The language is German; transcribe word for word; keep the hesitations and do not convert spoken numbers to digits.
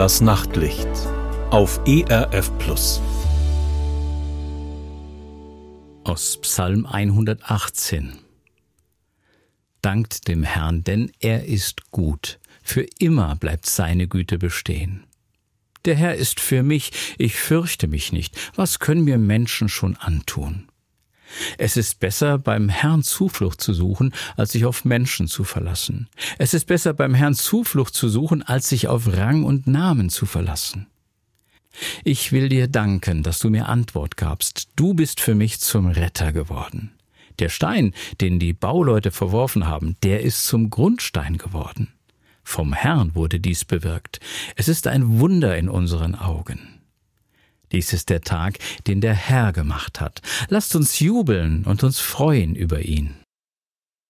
Das Nachtlicht auf E R F Plus. Aus Psalm hundertachtzehn. Dankt dem Herrn, denn er ist gut. Für immer bleibt seine Güte bestehen. Der Herr ist für mich, ich fürchte mich nicht. Was können mir Menschen schon antun? Es ist besser, beim Herrn Zuflucht zu suchen, als sich auf Menschen zu verlassen. Es ist besser, beim Herrn Zuflucht zu suchen, als sich auf Rang und Namen zu verlassen. Ich will dir danken, dass du mir Antwort gabst. Du bist für mich zum Retter geworden. Der Stein, den die Bauleute verworfen haben, der ist zum Grundstein geworden. Vom Herrn wurde dies bewirkt. Es ist ein Wunder in unseren Augen. Dies ist der Tag, den der Herr gemacht hat. Lasst uns jubeln und uns freuen über ihn.